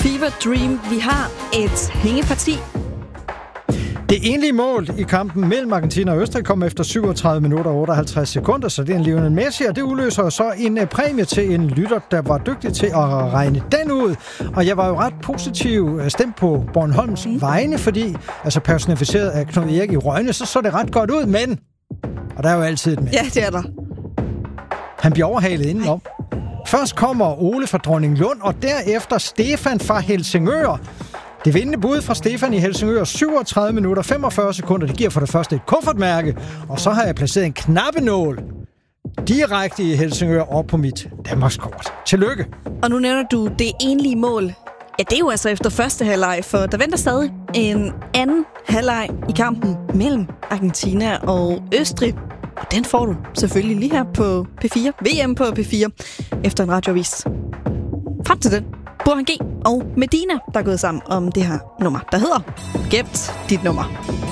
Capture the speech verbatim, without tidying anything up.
Fever Dream. Vi har et hængeparti. Det enlige mål i kampen mellem Argentina og Østrig kom efter syvogtredive minutter og otteoghalvtreds sekunder, så det er en Lionel Messi, og det udløser så en præmie til en lytter, der var dygtig til at regne den ud. Og jeg var jo ret positiv stemt på Bornholms mm. vegne, fordi altså personificeret af Knud Erik i Rønne, så så det ret godt ud, men... Og der er jo altid et men. Ja, det er der. Han bliver overhalet indenom. Først kommer Ole fra Dronninglund, og derefter Stefan fra Helsingør. Det vindende bud fra Stefan i Helsingør, syvogtredive minutter, femogfyrre sekunder. Det giver for det første et kuffertmærke, og så har jeg placeret en knappenål direkte i Helsingør op på mit Danmarkskort. Tillykke! Og nu nævner du det enlige mål. Ja, det er jo altså efter første halvleg, for der venter stadig en anden halvleg i kampen mellem Argentina og Østrig. Og den får du selvfølgelig lige her på P fire. V M på P fire efter en radioavis. Frem til den. Burhan G og Medina, der er gået sammen om det her nummer, der hedder Gemt dit nummer.